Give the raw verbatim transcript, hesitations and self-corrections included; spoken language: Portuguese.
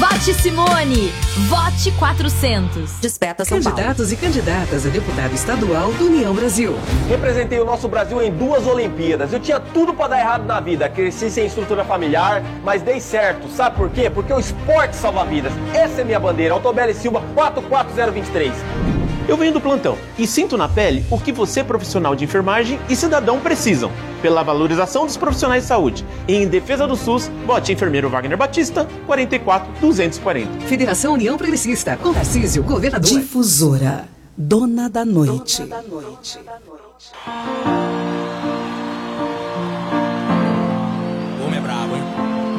Vote Simone! Vote quatrocentos. Desperta São Paulo. Candidatos e candidatas a deputado estadual do União Brasil. Representei o nosso Brasil em duas Olimpíadas. Eu tinha tudo pra dar errado na vida. Cresci sem estrutura familiar, mas dei certo. Sabe por quê? Porque o esporte salva vidas. Essa é minha bandeira. Altobelli Silva quatro quatro zero dois três. Eu venho do plantão e sinto na pele o que você, profissional de enfermagem e cidadão, precisam. Pela valorização dos profissionais de saúde e em defesa do SUS, vote enfermeiro Wagner Batista, quarenta e quatro duzentos e quarenta. Federação União Progressista, com Tarcísio, governador. Difusora, dona da noite. Dona da noite.